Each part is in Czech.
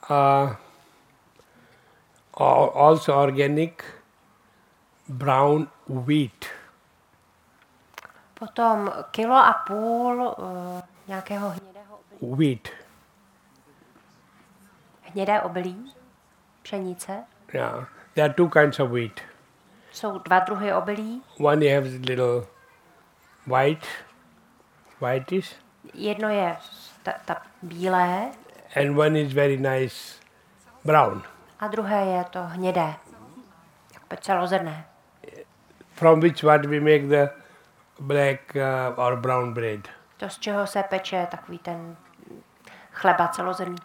Also organic brown wheat. Potom 1,5 kg nějakého hnědého obilí. Wheat. Hnědé obilí, pšenice. Yeah. There are two kinds of wheat. Jsou 2 druhy obilí. One you have little whitish, Jedno je ta bílé and one is very nice brown. a druhé je to hnědé, jako celozrnné. From which what we make the black or brown bread. To, z čeho se peče takový ten chleba celozrnný.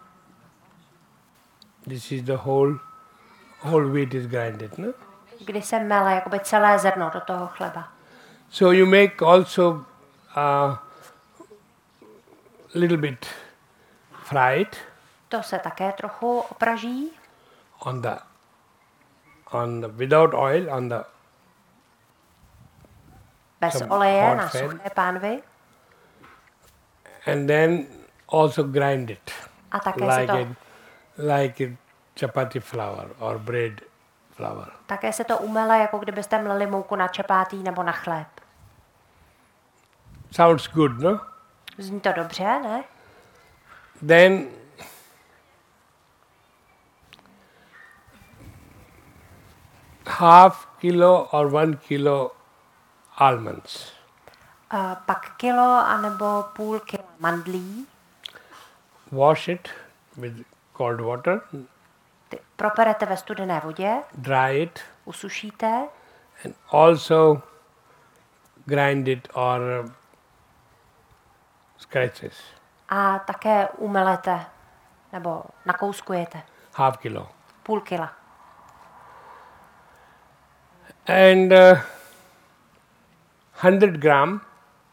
This is the whole wheat is grinded, no? Kdy se mele jakoby celé zrno do toho chleba. So you make also little bit fried To se také trochu opraží on the without oil on the bez some oleje hot na fat. suché pánvi and then also grind it a také se like a chapati flour or bread flour. také se to umele, jako kdybyste mleli mouku na čapátí nebo na chléb. Sounds good, no? Zní to dobře, ne? Then half kilo or 1 kilo almonds. Pak 1 anebo 0,5 kila mandlí. Wash it with cold water, Ty properete ve studené vodě, dry it, usušíte and also grind it or scratches. a také umelete nebo nakouskujete. Half kilo. 0,5 kila. And 100 gram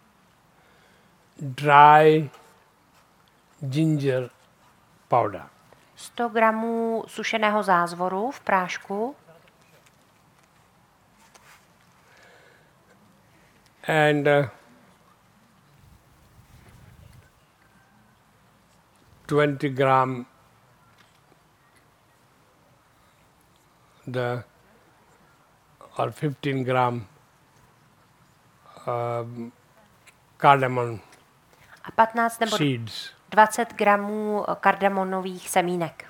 dry ginger powder. 100 gramů sušeného zázvoru v prášku And 20 gram or 15 gram cardamom a 15 nebo seeds. 20 gramů kardamonových semínek.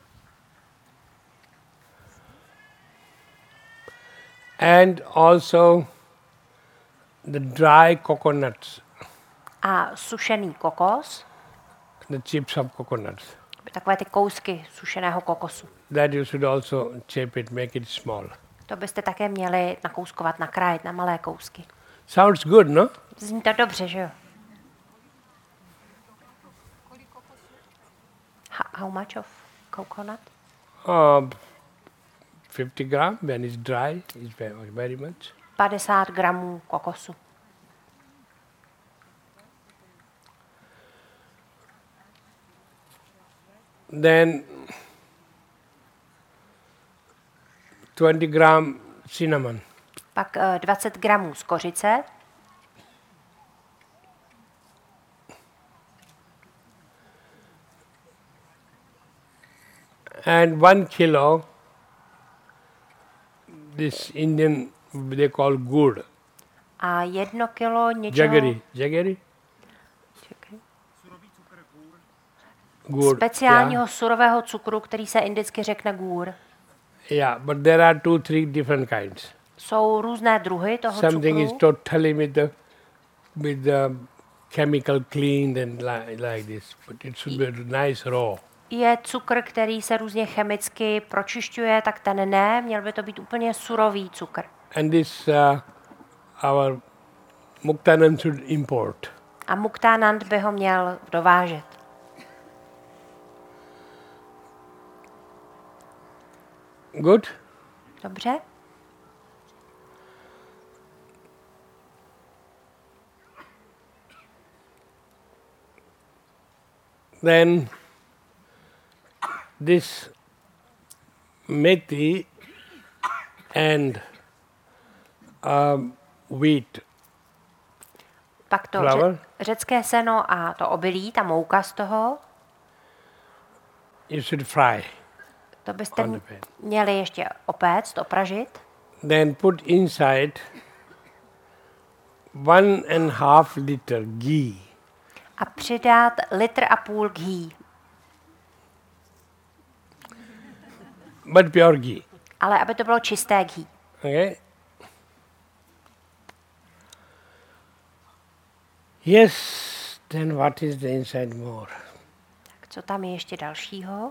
And also the dry coconuts, A sušený kokos, the chips of coconuts. takové ty kousky sušeného kokosu. That you should also chip it, make it small. To byste také měli nakouskovat, nakrájet na malé kousky. Sounds good, no? Zní to dobře, že jo? How much of coconut? 50 gram when it's dry is very much. 50 gramů kokosu. Then 20 gram cinnamon. Pak 20 gramů z kořice, and 1 kilo this Indian they call gur. a 1 kilo něčeho Jaggery. Gur. speciálního surového cukru, který se indicky řekne gůr. Yeah, but there are 2-3 different kinds. Jsou různé druhy toho Something is cukru. totally with the chemical cleaned and like this, but it should be nice raw. Je cukr, který se různě chemicky pročišťuje, tak ten ne, měl by to být úplně surový cukr. And this our Muktanand should import. A Muktanand by ho měl dovážet. Good? Dobře? Then this methi and wheat Pak to flour. řecké seno a to obilí, ta mouka z toho, you should fry To byste on the pan. měli ještě opéct, opražit. Then put inside 1.5 liter ghee. A přidat 1,5 litru ghee, But pure ghee. ale aby to bylo čisté ghee. Okay? Yes, then what is the inside more? Tak co tam je ještě dalšího?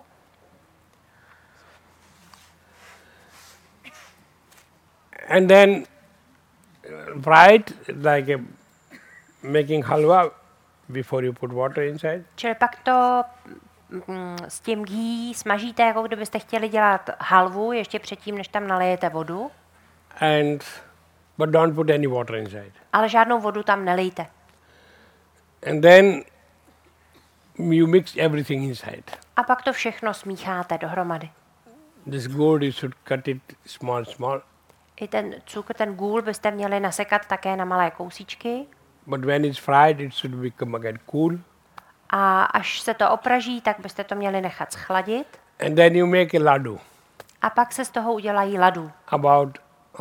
And then fry it like making halwa before you put water inside. Čili pak to s tím ghee smažíte, jako kdybyste chtěli dělat halvu, ještě předtím, než tam nalijete vodu, But don't put any water inside. ale žádnou vodu tam nelijte. And then you mix everything inside. A pak to všechno smícháte dohromady. This gourd, you should cut it small. I ten cukr, ten gůl byste měli nasekat také na malé kousíčky. But when it's fried, it should become again cool. A až se to opraží, tak byste to měli nechat schladit. And then you make a laddu, A pak se z toho udělají ladu. about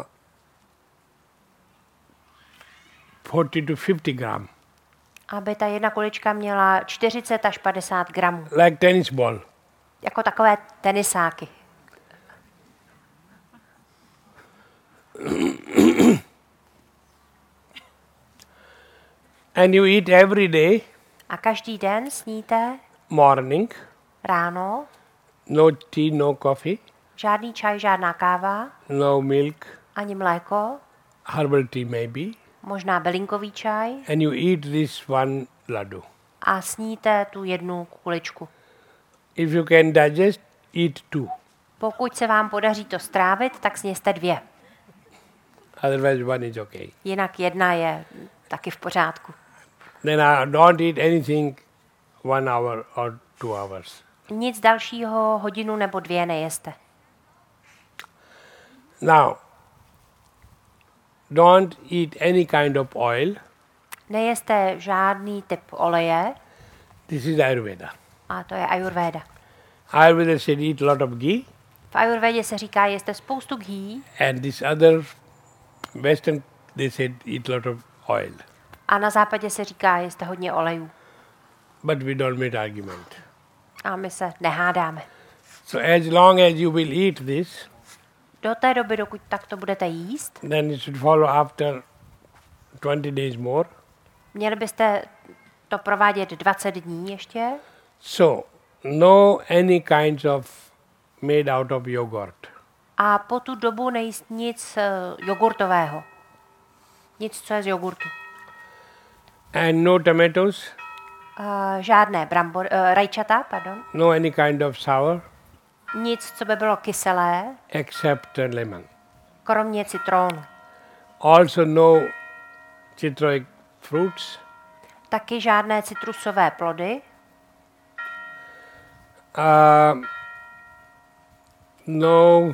40 to 50 gram, Aby ta jedna kulička měla 40 až 50 gramů. like tennis ball. Jako takové tenisáky. And you eat every day, A každý den sníte morning, ráno, no tea, no coffee, žádný čaj, žádná káva, no milk, ani mléko, herbal tea maybe, možná bylinkový čaj and you eat this one laddu. a sníte tu jednu kuličku. If you can digest, eat 2. Pokud se vám podaří to strávit, tak sněste 2. Otherwise, one is okay. Jinak jedna je taky v pořádku. Then don't eat anything 1 hour or 2 hours. Nic dalšího hodinu nebo 2 nejeste. Now, don't eat any kind of oil. Nejeste žádný typ oleje, This is Ayurveda. a to je ajurvéda. Ayurveda said eat a lot of ghee, V ajurvédě se říká, jeste spoustu ghee, and this other Western, they said eat a lot of oil. a na západě se říká, jeste hodně olejů. But we don't make argument. A my se nehádáme. So as long as you will eat this, Do té doby, dokud takto budete jíst, then it should follow after 20 days more. měli byste to provádět 20 dní ještě. So, no any kinds of made out of yogurt. A po tu dobu nejíst nic jogurtového. Nic, co je z jogurtu. And no tomatoes, Žádné rajčata, pardon. no any kind of sour, Nic, co by bylo kyselé, except lemon. kromě citrónu. Also no citric fruits, Taky žádné citrusové plody, no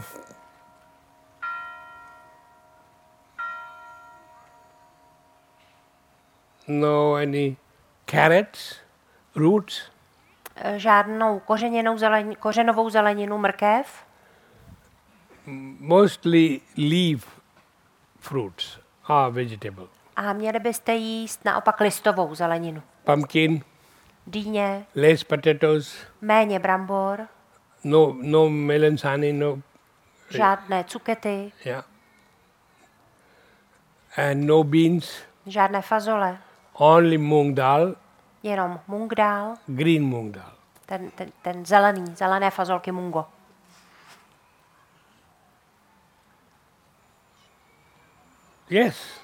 any carrots, roots, žádnou kořenovou zeleninu, mrkev, mostly leaf fruits are vegetable. a měli byste jíst naopak listovou zeleninu. Pumpkin, Dýně, less potatoes, méně brambor, no melanzani, no, žádné cukety, yeah, and no beans, žádné fazole, only moong dal, jenom mung dál, green moong dal. ten zelené fazolky mungo. Yes.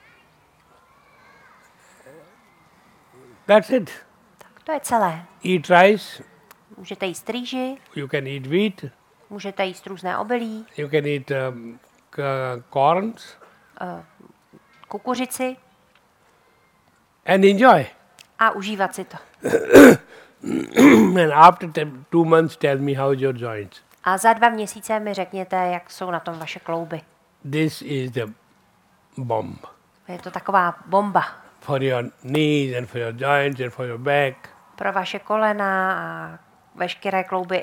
That's it. Tak to je celé. Eat rice, Můžete jíst rýži, you can eat wheat, můžete jíst různé obilí, you can eat corns, kukuřici and enjoy. a užívat si to. And after 2 months, tell me how's your joints. A za 2 měsíce mi řekněte, jak jsou na tom vaše klouby. This is the bomb Je to taková bomba for your knees and for your joints and for your back. pro vaše kolena a veškeré klouby